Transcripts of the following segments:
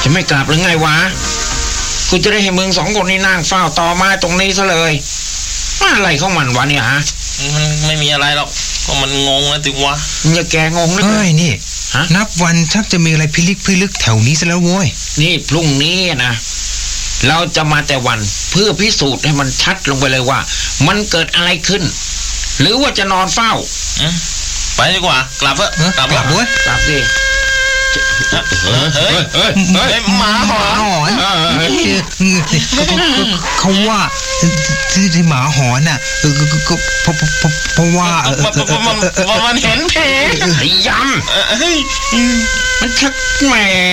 จะไม่กลับหรือไงวะกูจะได้ให้มึงสองคนนี่นั่งเฝ้าต่อมาตรงนี้ซะเลยอะไรของมันวะเนี่ยฮะมันไม่มีอะไรหรอกก็มันงงนะติวะอย่าแกงงนะเอ้ยนี่นับวันชักจะมีอะไรพิลึกแถวนี้ซะแล้วโว้ยนี่พรุ่งนี้นะเราจะมาแต่วันเพื่อพิสูจน์ให้มันชัดลงไปเลยว่ามันเกิดอะไรขึ้นหรือว่าจะนอนเฝ้าไปดีกว่ากลับเถอะกลับด้วยกลับสิเฮ้ยหมาหอนเขาว่าที่หมาหอนน่ะก็เพราะว่ามันเห็นผีไอ้ยำมันชักแหม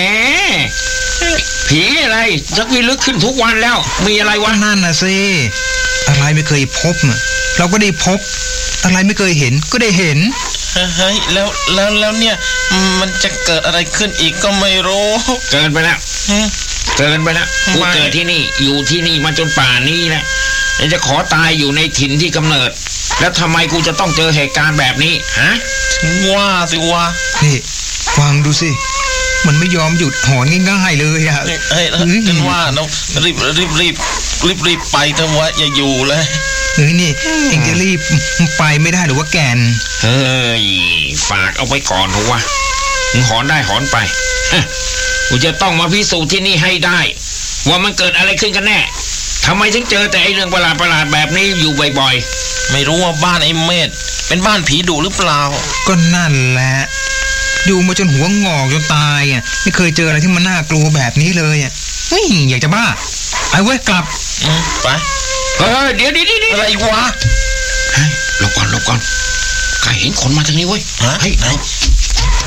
ผีอะไรชักวิลึกขึ้นทุกวันแล้วมีอะไรวะนั่นน่ะสิอะไรไม่เคยพบเราก็ได้พบอะไรไม่เคยเห็นก็ได้เห็นเฮ้ยแล้วเนี่ยมันจะเกิดอะไรขึ้นอีกก็ไม่รู้เกินไปแล้วกูเกิดที่นี่อยู่ที่นี่มาจนป่านนี้แหละจะขอตายอยู่ในถิ่นที่กำเนิดแล้วทำไมกูจะต้องเจอเหตุการณ์แบบนี้ฮะว่าสิวะนี่ฟังดูสิมันไม่ยอมหยุดหอนง่ายๆเลยอะเฮ้ยกันว่าเรารีบไปเถอะวะอย่าอยู่เลยนี่เอ็งจะรีบไปไม่ได้หรือว่าแกนเฮ้ยฝากเอาไว้ก่อนเถอะวะมึงหอนได้หอนไปกูจะต้องมาพิสูจน์ที่นี่ให้ได้ว่ามันเกิดอะไรขึ้นกันแน่ทำไมถึงเจอแต่ไอ้เรื่องประหลาดแบบนี้อยู่บ่อยๆไม่รู้ว่าบ้านไอ้เมธเป็นบ้านผีดุหรือเปล่าก็นั่นแหละอยู่มาจนหัวงอกจนตายอ่ะไม่เคยเจออะไรที่มันน่ากลัวแบบนี้เลยอ่ะอยากจะบ้าไปเว้ยกลับไปเดี๋ยวอะไรอีกวะหลบก่อนใครเห็นคนมาทางนี้เว้ยเฮ้ยไหน